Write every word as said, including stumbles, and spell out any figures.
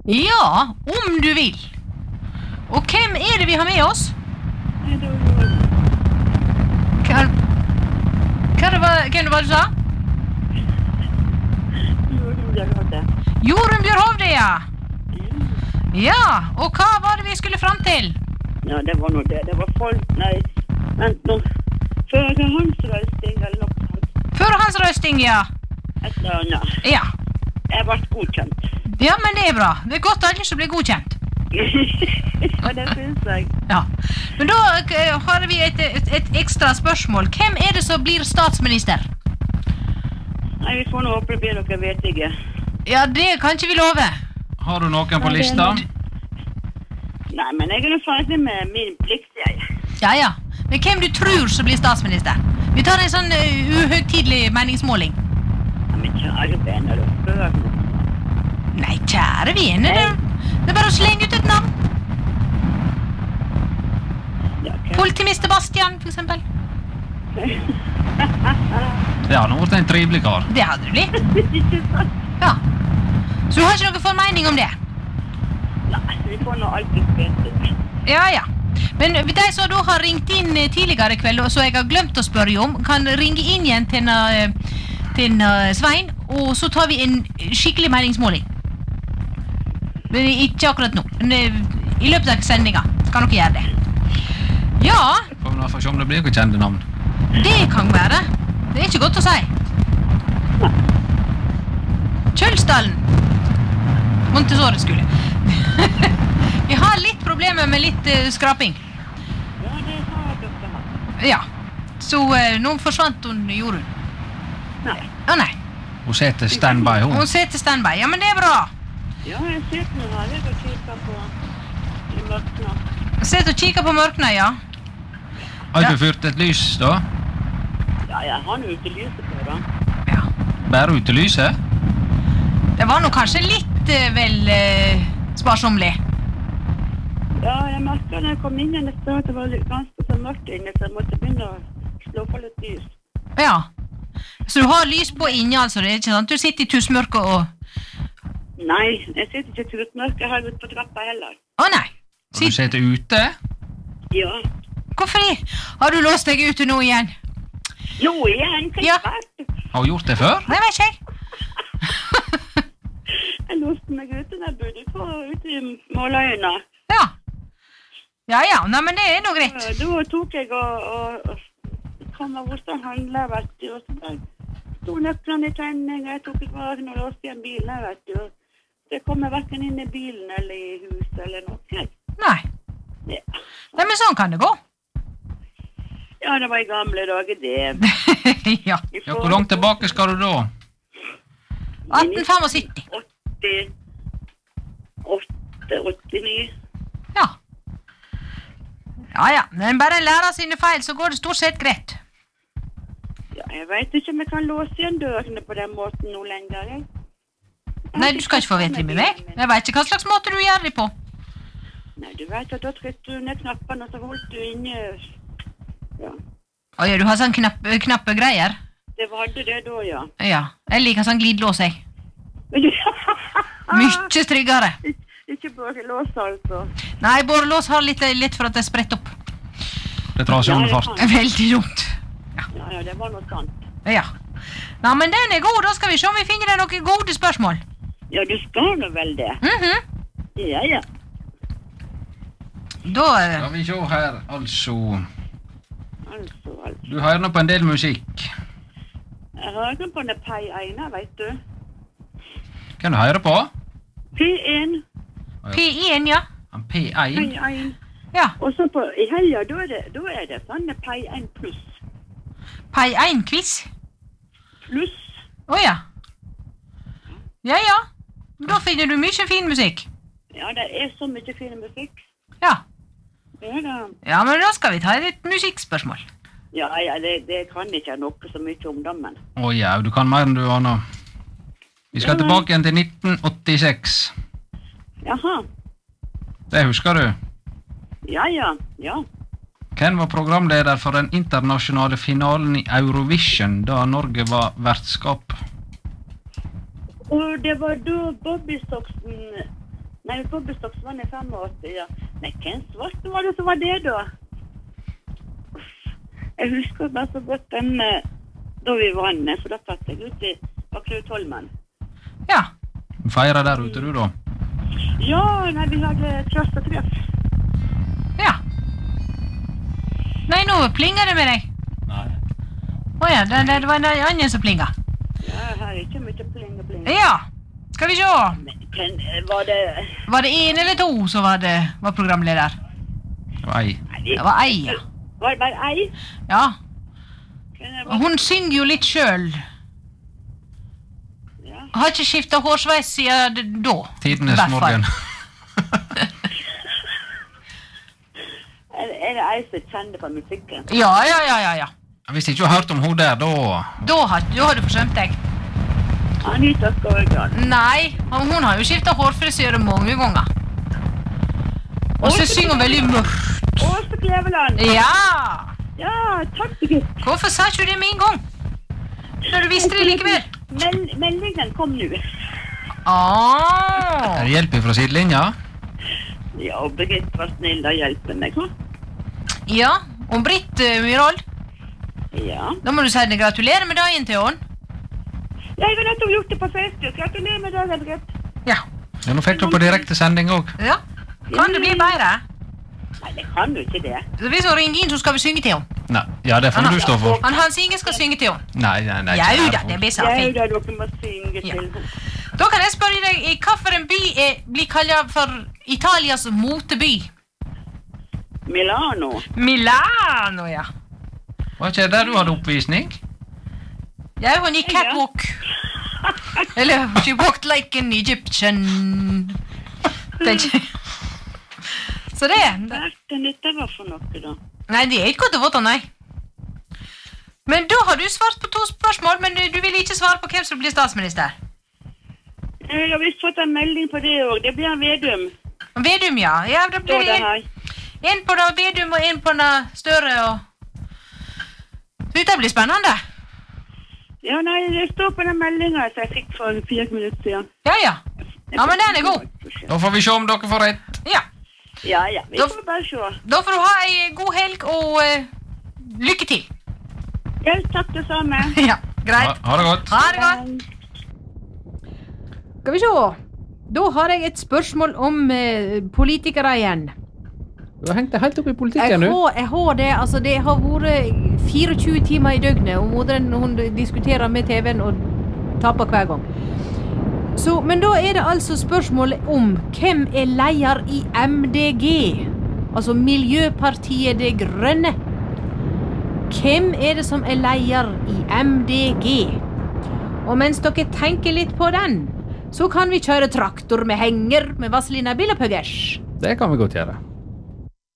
Ja, om du vil. Og hvem er det vi har med oss? Nei, det var Hva, hva det var, hvem det var du sa? Jorunn Bjørhovde. Jorunn Bjørhovde, ja. Ja, og hva var det vi skulle fram til? Ja, det var noe det. Det var folk, nei, vent nå. Før hans røsting, eller noe sånt. Før hans røsting, ja. Et eller annet. Ja. Jeg ble godkjent. Ja, men det er bra. Det er godt alle som blir godkjent. Ja, det synes jeg. Ja. Men da eh, har vi et, et, et ekstra spørsmål. Hvem er det som blir statsminister? Nei, vi får nå håpe det blir noe vet ikke. Ja, det kan ikke vi love. Har du noen på lista? Nei, men jeg er jo ferdig med min plikt, jeg. Ja, ja. Men hvem du tror som blir statsminister? Vi tar en sånn uh, uhøytidelig meningsmåling. Ja, men kjære venner, du spør meg. Nei, kjære venner, det, det er bare å slenge ut et navn. Ja, ok. Politimister Bastian, for eksempel. Ja, nå ble det en trivelig kar. Det hadde det blitt. Ikke sant? Ja. Så du har ikke noen formening om det? Nei, vi får nå alltid spesielt. Ja, ja. Men de som da har ringt inn tidligere i kveld, og så jeg har glemt å spørre om, kan ringe inn igjen til, en, til en Svein, og så tar vi en skikkelig meningsmåling. Men ikke akkurat nå. Men i løpet av sendinga kan dere gjøre det. Ja, Får vi nå få se om det blir noen kjente navn. det kan være. Det er ikke godt å si. Kjølsdalen. Montessori-skole. Vi har litt problemer med litt uh, skraping. Ja, det har dere hatt. Ja. Så uh, nå forsvant hun Jorunn. Nei. Å nei. Hun setter standby, hun. Hun sitter standby. Ja, men det er bra. Ja, jeg sitter nå her, jeg og kikker på i mørkene. Sitter og kikker på mørkene, ja. Har du fyrt et lys, da? Ja, jeg har nå ute lyset på, da. Ja. Bare ute lyset? Det var nå kanskje litt uh, vel uh, sparsomlig. Ja, jeg merket når jeg kom inn igjen, at det var litt ganske så mørkt inne, så jeg måtte begynne å slå på litt lys. Ja. Så du har lys på inne, altså. Det er ikke sant? Du sitter i tussmørket og... Nei, jeg sitter ikke til utmørk, jeg har gått på trappa heller. Å nei. Har du sitter ute? Ja. Hvorfor det? Har du låst deg ute nå igjen? Nå igjen, hva Ja. er det? Har hun gjort det før? Nei, vet ikke jeg. Jeg låste meg ute der bodde på ute i Måløyene. Ja. Ja, ja. Nei, men det er nå greit. Ja, Da tok jeg og, og, og kom av hos en handler, vet du, og så der sto nøklene i tenning, jeg tok et vagen og låste igjen bilen, vet du. Så jeg kom hverken inn i bilen eller i huset eller noe. Jeg. Nei. Ja. Nei, men sånn kan det gå. ja, det var i gamle dager, det. Ja. I Ja, hvor langt tilbake skal du da? atten syttifem. åtti, åtte, åttini. Ja. Ja, ja. Men bare lære sine feil, så går det stort sett greit. Ja, jeg vet ikke om jeg kan låse igjen dørene på den måten nå lenger, jeg. Nei, du skal ikke få vite med meg. Jeg vet ikke hva slags måte du gjør det på. Nei, du vet at da trykte du ned knappene, og så holdt du inne. Ja. Å ja, du har sånn knapp, knappe greier. Det var det da, ja. Ja, jeg liker sånn glidelås, jeg. Mykje tryggere. Ik ikke bare lås, altså. Nei, borrelås har litt, litt for at det spretter opp. Det drar seg Ja, under det fart. kan. Veldig dumt. Ja, ja, det var noe sant. Ja. Nei, men den er god. Da skal vi se om vi finner deg noen gode spørsmål. Ja, du skal nå vel det. Mhm. Ja, ja. Da... eh, Skal vi se her, altså. Altså, altså. Du hører nå på en del musikk. Jeg hører på den P én, vet du. Kan du høre på? P én, P én, ja. Han P P én. én. Ja. Og så på, i helga, da er det, da er det sånn P én pluss. P én-quiz. Pluss. Å ja. Ja, ja. Da finner du mye fin musikk. Ja, det er så mye fin musikk. Ja. Ja, da. Ja, men da skal vi ta et musikkspørsmål. Ja, ja, det, det kan ikke noe så mye om det, men. Å ja, du kan mer enn du aner. Vi skal Ja. tilbake igjen til nitten åttiseks. Jaha. Det husker du? Ja, ja, ja. Hvem var programleder for den internasjonale finalen i Eurovision da Norge var vertskap? Og det var da Bobby Stockton Nei, på besøk så var det femogåtti, ja. Nei, hvem svart var det som var det da? Jeg husker bare så godt den da vi vant, for da tatt jeg ut i Knut Holmen. Ja. Feira der ute du da? Ja, nei, vi hadde trøst og treff. Ja. Nei, nå plinger det med deg. Nei. Åja, det, det var en annen som plinga. Ja, her er ikke mye pling og pling. Ja, skal vi se. Men var det... Var det en eller to som var, det, var programleder? Det var ei. Det var ei, ja. Var det bare ei? Ja. Var... Hun synger jo litt selv. Ja. Har ikke skiftet hårsveis siden da. Tidenes morgen. er, er det ei som kjenner på musikken? Ja, ja, ja, ja, ja. Hvis ikke du har hørt om hun der, da... Da har, da har du forsømt deg. Anita Skorgan. Nei, hun har jo skiftet hårfrisyre mange ganger. Og så synger hun veldig mørkt. Åse Kleveland. Ja! Ja, takk Birgit. Hvorfor sa ikke du det med en gang? Når du visste det likevel. Mel meldingen kom nu. Ah. Er det hjelp fra sidelinja? Ja, og Birgit var snill og hjelpe meg, hva? Ja, og Britt uh, Myhrvold. Ja. Da må du si deg gratulerer med dagen til henne. Ja, jeg har nettopp gjort det på Facebook. Gratulerer med dagen, Birgit. Ja. Ja, nå fikk du på direkte sending også. Ja. Kan det bli bedre? Nei, det kan jo ikke det. Så hvis hun ringer inn, så skal vi synge til henne. Nei, ja, det får Han- du stå for. Han Hans Inge skal synge til henne. Nei, nei, nei. Ja, ikke da, her. det blir så Ja, fint. da, dere må synge Ja. til henne. Da kan jeg spørre deg, i hva for en by er, blir kallet for Italias moteby? Milano. Milano, ja. Var ikke det der du hadde oppvisning? Ja, hun gikk catwalk. Eller, she walked like an Egyptian. Tenk. Så det, Hva er det dette var for noe, da? nei, det er ikke godt å vite, nei. Men da har du svart på to spørsmål, men du vil ikke svare på hvem som blir statsminister. Jeg har visst fått en melding på det også. Det blir en Vedum. Vedum, ja. Ja, da Står blir det det en, her. en på da Vedum og en på da Støre og... Dette blir spennende. Ja, nei, det står på den meldingen som jeg fikk for fire minutter siden. Ja, ja. Ja, men den er god. Da får vi se om dere får rett. Ja. Ja, ja, vi Da- får bare se. Da får du ha en god helg og uh, lykke til. Ja, takk det samme. Ja, Ha, greit. ha det godt. Ha det godt. Skal vi se. Da har jeg et spørsmål om uh, politikere igjen. Du har hengt deg helt opp i Jeg politikken, du. har, jeg har det, altså det har vært fireogtjue timer i døgnet, og moderen hun diskuterer med T V-en og taper hver gang. Så, men da er det altså spørsmålet om hvem er leder i M D G, altså Miljøpartiet Det Grønne. Hvem er det som er leder i M D G? Og mens dere tenker litt på den, så kan vi kjøre traktor med henger med Vazelina Bilopphøggers. Det kan vi godt gjøre.